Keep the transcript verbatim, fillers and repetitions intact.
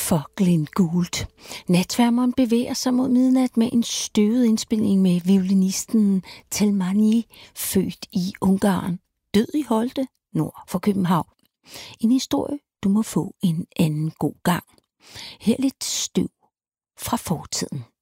for Glenn Gould. Natsværmeren bevæger sig mod midnat med en støvet indspilning med violinisten Telmani, født i Ungarn, død i Holte, nord for København. En historie, du må få en anden god gang. Her lidt støv fra fortiden.